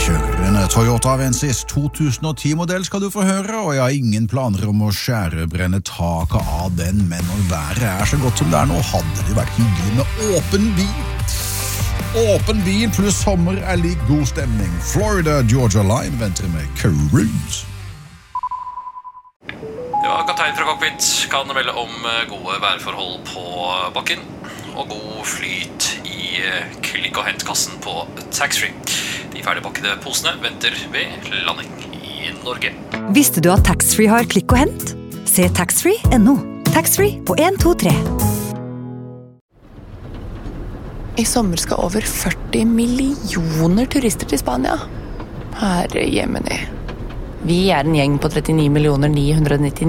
kjører en Toyota Avensis 2010-modell skal du få høre, og jeg har ingen planer om å brenne taket av den, men når været så godt som det nå, hadde det vært hyggelig med åpen bil. Åpen bil pluss sommer lik god stemning. Florida Georgia Line venter med Cruise. Ja, kaptein fra cockpit kan melde om gode værforhold på bakken og god flyt i klikk- og hentkassen på taxfree. De ferdigpakkede posene venter ved landing i Norge. Visste du at taxfree har klikk og hent? Se taxfree.no. Taxfree på 1, 2, 3. I sommer skal over 40 millioner turister til Spania. Herre jemini. Vi en gjeng på 39 999